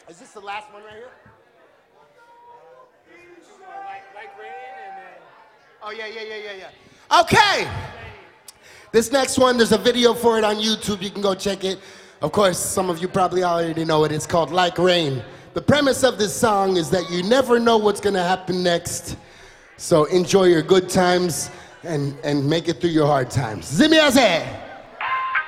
Is this the last one right here? Like rain and then... Oh, yeah. Okay. This next one, there's a video for it on YouTube. You can go check it. Of course, some of you probably already know it. It's called Like Rain. The premise of this song is that you never know what's going to happen next. So enjoy your good times and make it through your hard times. Zimiaze!